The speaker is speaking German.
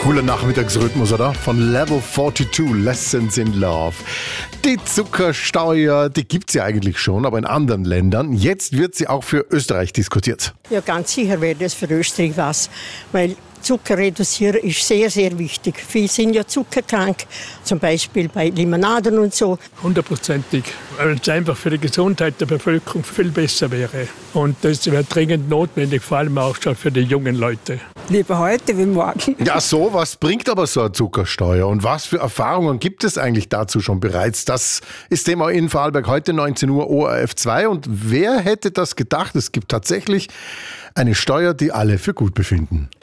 Cooler Nachmittagsrhythmus, oder? Von Level 42, Lessons in Love. Die Zuckersteuer, die gibt's ja eigentlich schon, aber in anderen Ländern. Jetzt wird sie auch für Österreich diskutiert. Ja, ganz sicher wäre das für Österreich was, weil Zucker reduzieren ist sehr, sehr wichtig. Viele sind ja zuckerkrank, zum Beispiel bei Limonaden und so. 100%ig, weil es einfach für die Gesundheit der Bevölkerung viel besser wäre. Und das wäre dringend notwendig, vor allem auch schon für die jungen Leute. Lieber heute wie morgen. Ja, so, was bringt aber so eine Zuckersteuer? Und was für Erfahrungen gibt es eigentlich dazu schon bereits? Das ist Thema in Vorarlberg heute 19 Uhr ORF 2. Und wer hätte das gedacht? Es gibt tatsächlich eine Steuer, die alle für gut befinden.